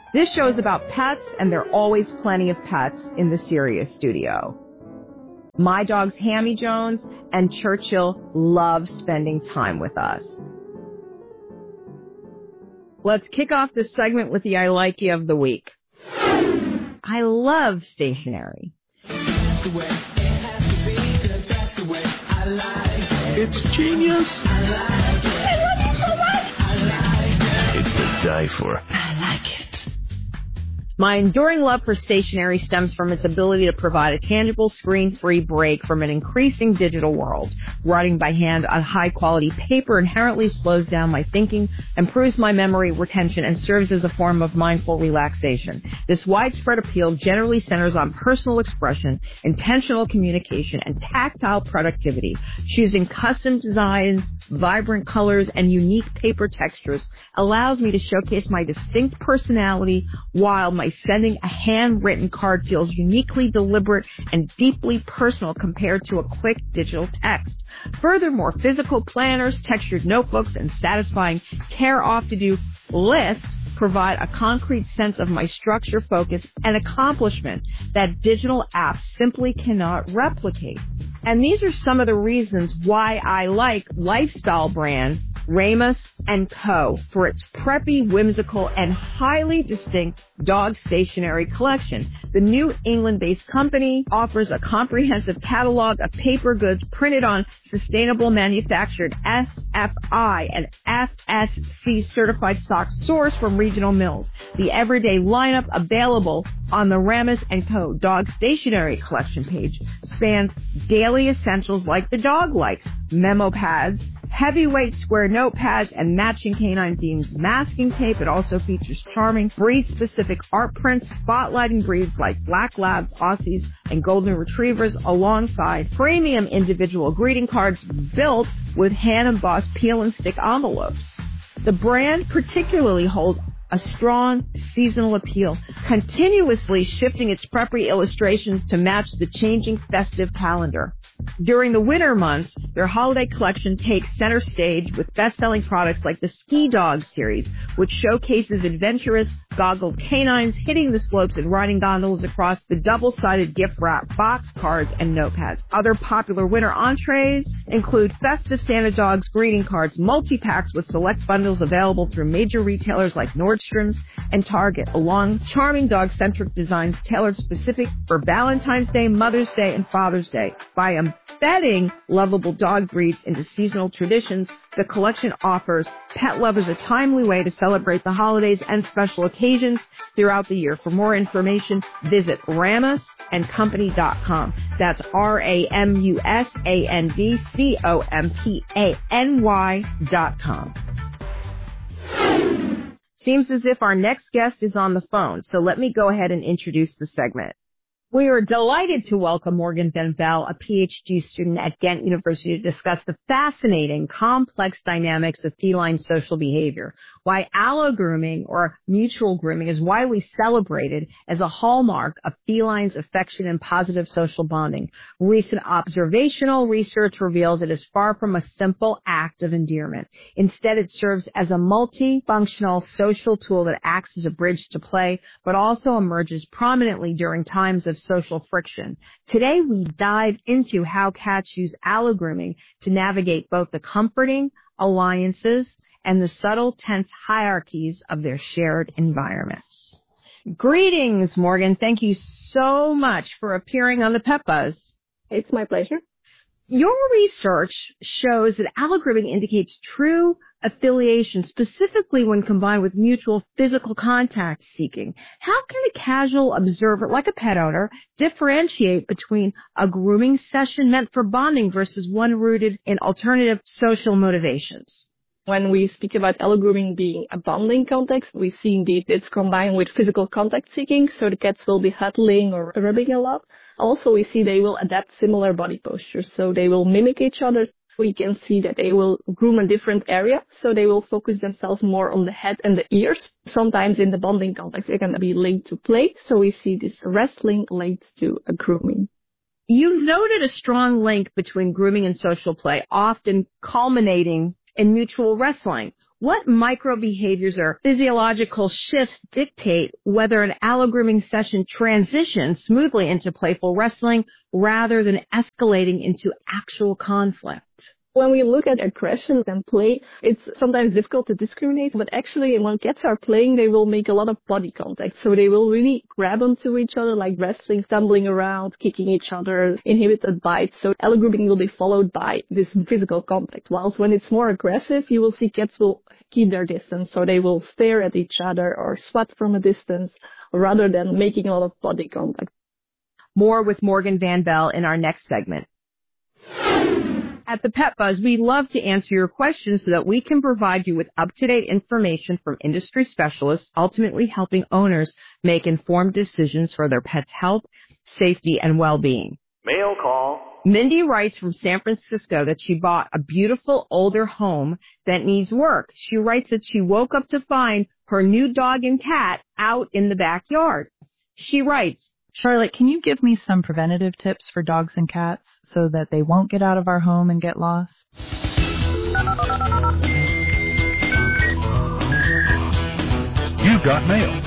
This show is about pets, and there are always plenty of pets in the Sirius studio. My dogs Hammy Jones and Churchill love spending time with us. Let's kick off this segment with the I Like You of the week. I love stationery. It's genius. I love you so much. It's to die for. I like it. My enduring love for stationery stems from its ability to provide a tangible, screen-free break from an increasing digital world. Writing by hand on high-quality paper inherently slows down my thinking, improves my memory retention, and serves as a form of mindful relaxation. This widespread appeal generally centers on personal expression, intentional communication, and tactile productivity. Choosing custom designs, vibrant colors, and unique paper textures allows me to showcase my distinct personality while my sending a handwritten card feels uniquely deliberate and deeply personal compared to a quick digital text. Furthermore, physical planners, textured notebooks, and satisfying care-off-to-do lists provide a concrete sense of my structure, focus, and accomplishment that digital apps simply cannot replicate. And these are some of the reasons why I like lifestyle brand Ramus & Co. for its preppy, whimsical, and highly distinct dog stationery collection. The New England-based company offers a comprehensive catalog of paper goods printed on sustainable manufactured SFI and FSC certified stock sourced from regional mills. The everyday lineup available on the Ramus & Co. dog stationery collection page spans daily essentials like the dog likes, memo pads, heavyweight square notepads, and matching canine-themed masking tape. It also features charming breed-specific art prints spotlighting breeds like Black Labs, Aussies, and Golden Retrievers, alongside premium individual greeting cards built with hand-embossed peel-and-stick envelopes. The brand particularly holds a strong seasonal appeal, continuously shifting its preppy illustrations to match the changing festive calendar. During the winter months, their holiday collection takes center stage with best-selling products like the Ski Dog series, which showcases adventurous, goggled canines hitting the slopes and riding gondolas across the double-sided gift-wrap box cards and notepads. Other popular winter entrees include festive Santa Dogs greeting cards, multi-packs with select bundles available through major retailers like Nordstrom's and Target, along charming dog-centric designs tailored specific for Valentine's Day, Mother's Day, and Father's Day. By embedding lovable dog breeds into seasonal traditions, the collection offers pet lovers a timely way to celebrate the holidays and special occasions throughout the year. For more information, visit ramusandcompany.com. That's RAMUSANDCOMPANY.com. Seems as if our next guest is on the phone, so let me go ahead and introduce the segment. We are delighted to welcome Morgan Van Vel, a PhD student at Ghent University, to discuss the fascinating, complex dynamics of feline social behavior, why allo-grooming or mutual grooming is widely celebrated as a hallmark of felines' affection and positive social bonding. Recent observational research reveals it is far from a simple act of endearment. Instead, it serves as a multifunctional social tool that acts as a bridge to play, but also emerges prominently during times of social friction. Today, we dive into how cats use allo-grooming to navigate both the comforting alliances and the subtle, tense hierarchies of their shared environments. Greetings, Morgan. Thank you so much for appearing on the Pet Buzz. It's my pleasure. Your research shows that allo-grooming indicates true affiliation, specifically when combined with mutual physical contact seeking. How can a casual observer, like a pet owner, differentiate between a grooming session meant for bonding versus one rooted in alternative social motivations? When we speak about allo-grooming being a bonding context, we see indeed it's combined with physical contact seeking, so the cats will be huddling or rubbing a lot. Also, we see they will adapt similar body postures, so they will mimic each other. We can see that they will groom a different area, so they will focus themselves more on the head and the ears. Sometimes in the bonding context, it can be linked to play, so we see this wrestling linked to a grooming. You noted a strong link between grooming and social play, often culminating in mutual wrestling. What micro behaviors or physiological shifts dictate whether an allo-grooming session transitions smoothly into playful wrestling rather than escalating into actual conflict? When we look at aggression and play, it's sometimes difficult to discriminate, but actually when cats are playing, they will make a lot of body contact. So they will really grab onto each other, like wrestling, stumbling around, kicking each other, inhibited bites. So allo-grooming will be followed by this physical contact. Whilst when it's more aggressive, you will see cats will keep their distance. So they will stare at each other or swat from a distance rather than making a lot of body contact. More with Morgan Van Bell in our next segment. At the Pet Buzz, we love to answer your questions so that we can provide you with up-to-date information from industry specialists, ultimately helping owners make informed decisions for their pet's health, safety, and well-being. Mail call. Mindy writes from San Francisco that she bought a beautiful older home that needs work. She writes that she woke up to find her new dog and cat out in the backyard. She writes, Charlotte, can you give me some preventative tips for dogs and cats so that they won't get out of our home and get lost? You got mail.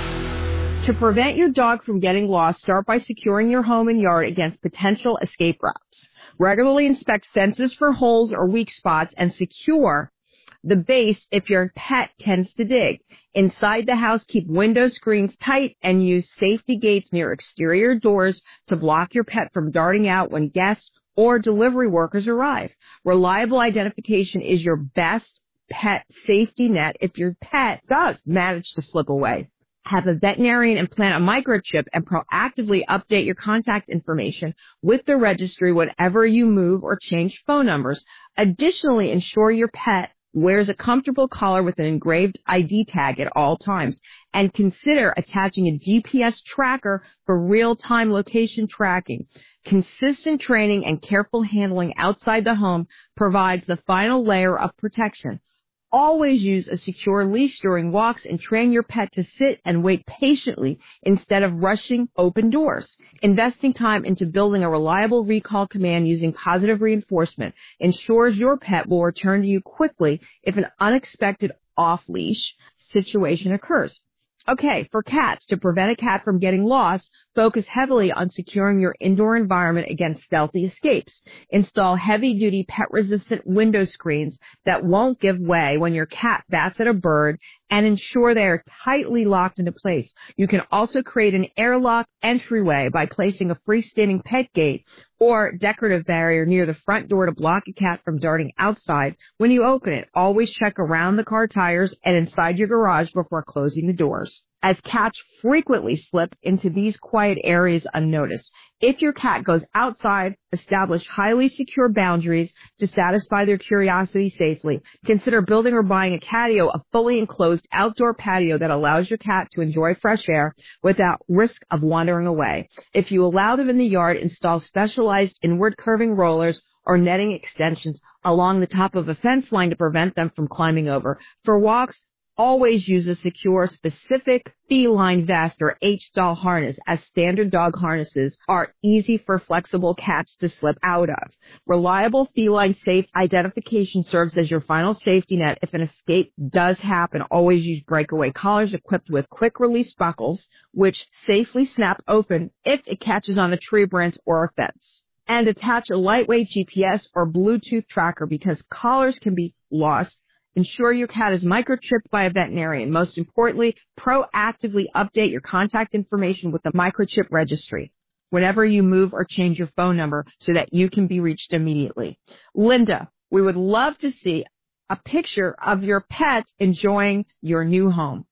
to prevent your dog from getting lost, start by securing your home and yard against potential escape routes. Regularly inspect fences for holes or weak spots and secure the base if your pet tends to dig. Inside the house, keep window screens tight and use safety gates near exterior doors to block your pet from darting out when guests or delivery workers arrive. Reliable identification is your best pet safety net if your pet does manage to slip away. Have a veterinarian implant a microchip and proactively update your contact information with the registry whenever you move or change phone numbers. Additionally, ensure your pet wears a comfortable collar with an engraved ID tag at all times, and consider attaching a GPS tracker for real-time location tracking. Consistent training and careful handling outside the home provides the final layer of protection. Always use a secure leash during walks and train your pet to sit and wait patiently instead of rushing open doors. Investing time into building a reliable recall command using positive reinforcement ensures your pet will return to you quickly if an unexpected off-leash situation occurs. Okay, for cats, to prevent a cat from getting lost, focus heavily on securing your indoor environment against stealthy escapes. Install heavy-duty pet-resistant window screens that won't give way when your cat bats at a bird, and ensure they are tightly locked into place. You can also create an airlock entryway by placing a freestanding pet gate or decorative barrier near the front door to block a cat from darting outside when you open it. Always check around the car tires and inside your garage before closing the doors, as cats frequently slip into these quiet areas unnoticed. If your cat goes outside, establish highly secure boundaries to satisfy their curiosity safely. Consider building or buying a catio, a fully enclosed outdoor patio that allows your cat to enjoy fresh air without risk of wandering away. If you allow them in the yard, install specialized inward curving rollers or netting extensions along the top of a fence line to prevent them from climbing over. For walks, always use a secure, specific feline vest or H-style harness, as standard dog harnesses are easy for flexible cats to slip out of. Reliable feline safe identification serves as your final safety net if an escape does happen. Always use breakaway collars equipped with quick-release buckles, which safely snap open if it catches on a tree branch or a fence. And attach a lightweight GPS or Bluetooth tracker because collars can be lost. Ensure your cat is microchipped by a veterinarian. Most importantly, proactively update your contact information with the microchip registry whenever you move or change your phone number so that you can be reached immediately. Linda, we would love to see a picture of your pet enjoying your new home.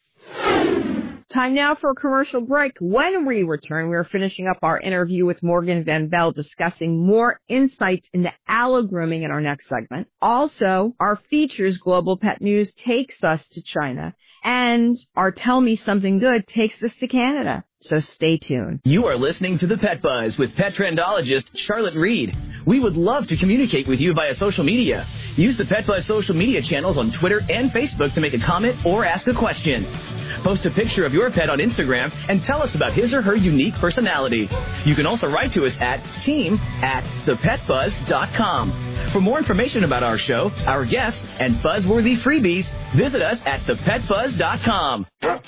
Time now for a commercial break. When we return, we are finishing up our interview with Morgan Van Bell, discussing more insights into allo-grooming in our next segment. Also, our features Global Pet News takes us to China, and our Tell Me Something Good takes us to Canada. So stay tuned. You are listening to The Pet Buzz with pet trendologist Charlotte Reed. We would love to communicate with you via social media. Use the Pet Buzz social media channels on Twitter and Facebook to make a comment or ask a question. Post a picture of your pet on Instagram and tell us about his or her unique personality. You can also write to us at team@thepetbuzz.com. For more information about our show, our guests, and buzzworthy freebies, visit us at thepetbuzz.com.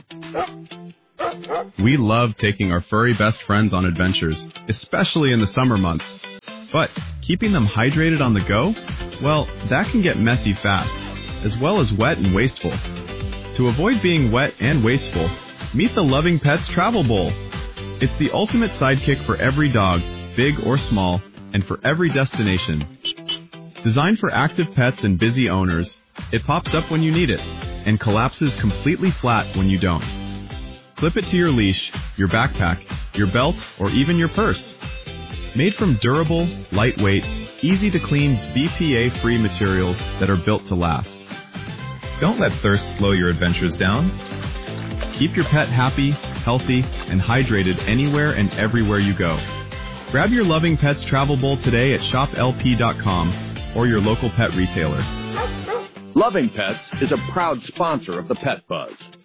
We love taking our furry best friends on adventures, especially in the summer months. But keeping them hydrated on the go? Well, that can get messy fast, as well as wet and wasteful. To avoid being wet and wasteful, meet the Loving Pets Travel Bowl. It's the ultimate sidekick for every dog, big or small, and for every destination. Designed for active pets and busy owners, it pops up when you need it and collapses completely flat when you don't. Clip it to your leash, your backpack, your belt, or even your purse. Made from durable, lightweight, easy-to-clean, BPA-free materials that are built to last. Don't let thirst slow your adventures down. Keep your pet happy, healthy, and hydrated anywhere and everywhere you go. Grab your Loving Pets Travel Bowl today at shoplp.com or your local pet retailer. Loving Pets is a proud sponsor of the Pet Buzz.